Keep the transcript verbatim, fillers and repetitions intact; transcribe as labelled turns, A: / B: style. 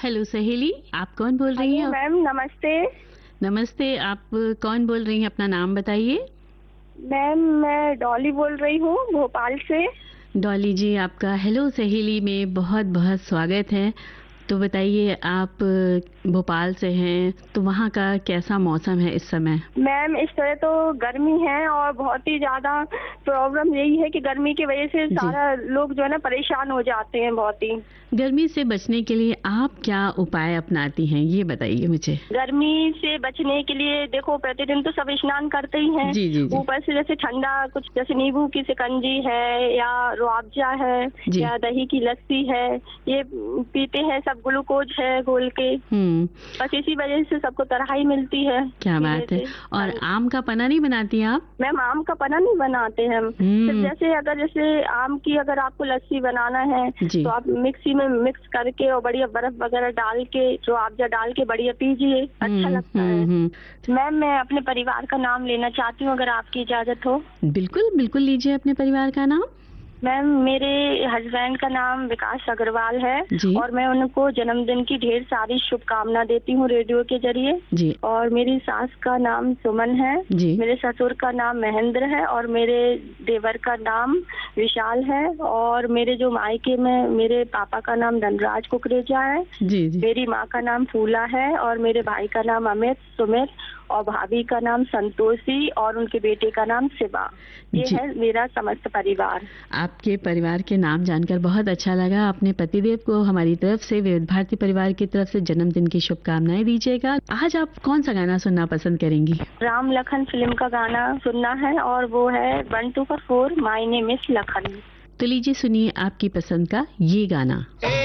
A: Hello सहेली, आप कौन बोल रही
B: हेलो
A: हैं?
B: मैम, नमस्ते।
A: नमस्ते, आप कौन बोल रही हैं? अपना नाम बताइए।
B: मैम, मैं डॉली बोल रही हूँ भोपाल से।
A: डॉली जी, आपका हेलो सहेली में बहुत-बहुत स्वागत है। तो बताइए, आप अ, भोपाल से हैं, तो वहाँ का कैसा मौसम है इस समय?
B: मैम, इस तरह तो गर्मी है और बहुत ही ज़्यादा प्रॉब्लम यही है कि गर्मी की वजह से
A: जी।
B: सारा लोग जो है ना परेशान हो जाते हैं बहुत ही।
A: गर्मी से बचने के लिए आप क्या उपाय अपनाती हैं, ये बताइए मुझे?
B: गर्मी से बचने के लिए देखो प्रतिदिन तो सब स्नान करते ही हैं।
A: जी, जी, जी।
B: ऊपर से जैसे ठंडा कुछ जैसे नींबू की शिकंजी है या रूअफ़ज़ा है
A: जी।
B: या दही की लस्सी है, ये पीते हैं सब, ग्लूकोज है घोल के।
A: हुँ,
B: बस इसी वजह से सबको तरहाई मिलती है
A: क्या
B: पीने
A: बात है।
B: से।
A: और
B: हाँ,
A: आम का पन्ना नहीं बनाती आप?
B: मैम आम का पन्ना नहीं बनाते हम। सिर्फ
A: हुँ,
B: जैसे अगर जैसे आम की अगर आपको लस्सी बनाना है
A: जी।
B: तो आप मिक्सी में मिक्स करके और बढ़िया बर्फ वगैरह डाल के रूअफ़ज़ा डाल के बढ़िया पीजिए, अच्छा
A: हुँ,
B: लगता
A: हुँ,
B: है।
A: हुँ।
B: मैम, मैं अपने परिवार का नाम लेना चाहती हूँ अगर आपकी इजाज़त हो।
A: बिल्कुल, बिल्कुल लीजिए अपने परिवार का नाम।
B: मैम, मेरे हस्बैंड का नाम विकास अग्रवाल है
A: जी,
B: और मैं उनको जन्मदिन की ढेर सारी शुभकामना देती हूँ रेडियो के ज़रिए।
A: जी,
B: और मेरी सास का नाम सुमन है,
A: जी।
B: मेरे ससुर का नाम महेंद्र है और मेरे देवर का नाम विशाल है और मेरे जो मायके में मेरे पापा का नाम धनराज कुकरेजा है,
A: जी, जी।
B: मेरी माँ का नाम फूला है और मेरे भाई का नाम अमित, सुमित और भाभी का नाम संतोषी और उनके बेटे का नाम शिवा। ये
A: जी,
B: है मेरा समस्त परिवार।
A: आपके परिवार के नाम जानकर बहुत अच्छा लगा। अपने पतिदेव को हमारी तरफ से, विविध भारती परिवार की तरफ से जन्मदिन की शुभकामनाएँ दीजिएगा। आज आप कौन-सा गाना सुनना पसंद करेंगी?
B: राम लखन फिल्म का गाना सुनना है और वो है one two four my name is Lakhan.
A: तो लीजिए सुनिए आपकी पसंद का ये गाना।